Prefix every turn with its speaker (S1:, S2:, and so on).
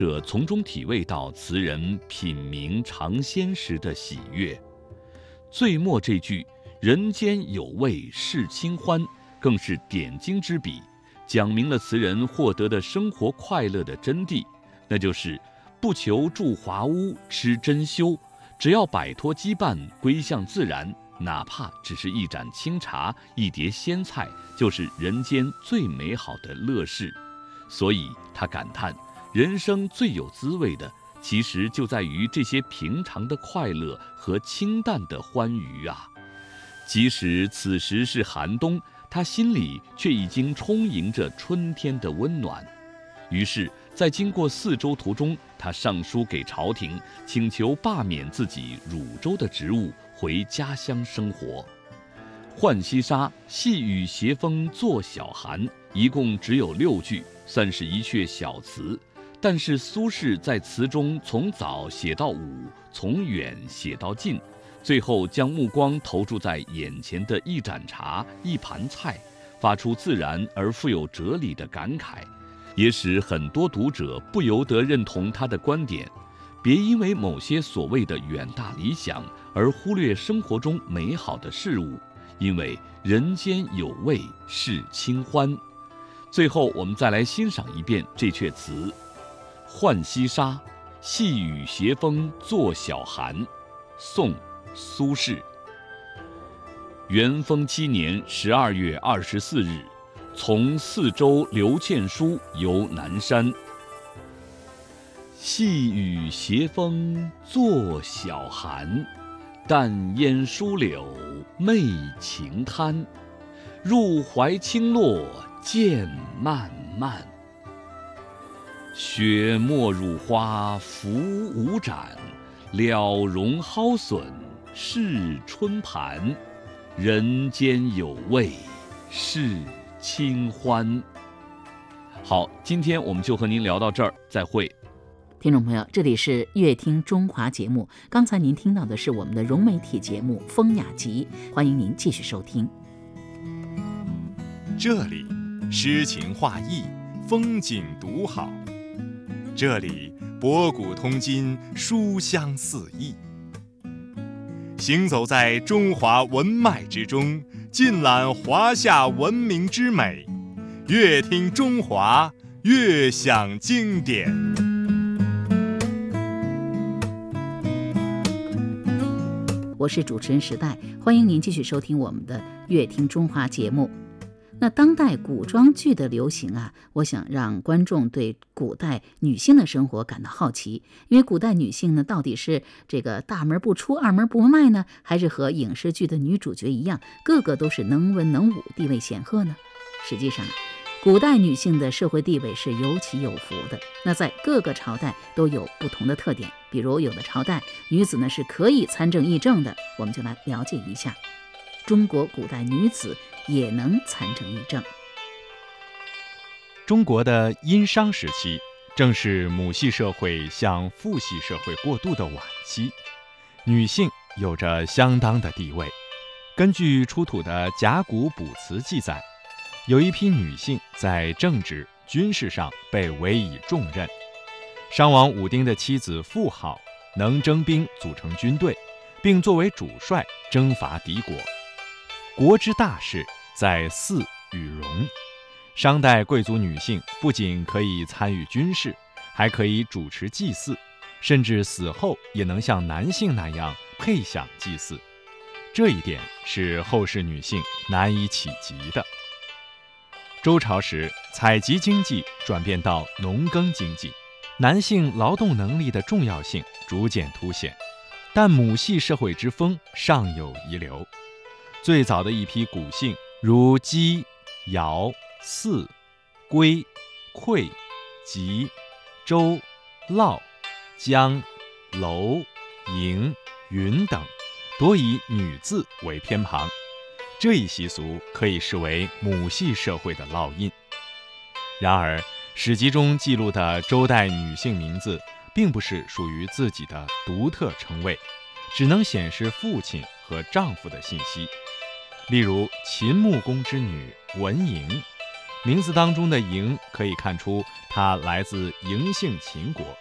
S1: 者从中体味到词人品茗尝鲜时的喜悦。最末这句“人间有味是清欢”更是点睛之笔，讲明了词人获得的生活快乐的真谛，那就是不求住华屋吃珍馐，只要摆脱羁绊归向自然，哪怕只是一盏清茶一碟鲜菜，就是人间最美好的乐事。所以他感叹，人生最有滋味的其实就在于这些平常的快乐和清淡的欢愉啊。即使此时是寒冬，他心里却已经充盈着春天的温暖。于是在经过4州途中，他上书给朝廷，请求罢免自己汝州的职务，回家乡生活。浣溪沙，细雨斜风作晓寒，一共只有6句，算是一阙小词。但是苏轼在词中从早写到午，从远写到近，最后将目光投注在眼前的一盏茶、一盘菜，发出自然而富有哲理的感慨，也使很多读者不由得认同他的观点：别因为某些所谓的远大理想而忽略生活中美好的事物，因为人间有味是清欢。最后我们再来欣赏一遍这阙词：浣溪沙，细雨斜风作晓寒。宋·苏轼。元丰7年12月24日，从4州刘倩书游南山。细雨斜风作晓寒，淡烟疏柳媚晴滩。入怀清落渐漫漫，雪没入花浮无展。了容蒿笋是春盘，人间有味是清欢。好，今天我们就和您聊到这儿，再会。
S2: 听众朋友，这里是乐听中华节目，刚才您听到的是我们的融媒体节目《风雅集》，欢迎您继续收听。
S3: 这里诗情画意，风景独好，这里博古通今，书香四溢。行走在中华文脉之中，尽览华夏文明之美，乐听中华，乐享经典。
S2: 我是主持人时代，欢迎您继续收听我们的乐听中华节目。那当代古装剧的流行啊，我想让观众对古代女性的生活感到好奇，因为古代女性呢，到底是这个大门不出二门不迈呢，还是和影视剧的女主角一样，个个都是能文能武，地位显赫呢？实际上，古代女性的社会地位是有起有伏的，那在各个朝代都有不同的特点。比如有的朝代女子呢是可以参政议政的，我们就来了解一下。中国古代女子也能参政议政。
S3: 中国的殷商时期，正是母系社会向父系社会过渡的晚期，女性有着相当的地位。根据出土的甲骨卜辞记载，有一批女性在政治、军事上被委以重任。商王武丁的妻子妇好，能征兵组成军队，并作为主帅征伐敌国。国之大事，在祀与戎。商代贵族女性不仅可以参与军事，还可以主持祭祀，甚至死后也能像男性那样配享祭祀。这一点是后世女性难以企及的。周朝时，采集经济转变到农耕经济，男性劳动能力的重要性逐渐凸显，但母系社会之风尚有遗留。最早的一批古姓，如姬、尧、姒、归、姑、吉、周、嫪、姜、娄、嬴、允等，多以女字为偏旁。这一习俗可以视为母系社会的烙印。然而，史籍中记录的周代女性名字，并不是属于自己的独特称谓，只能显示父亲和丈夫的信息。例如秦穆公之女文嬴， 名字当中的嬴可以看出他来自嬴姓秦国，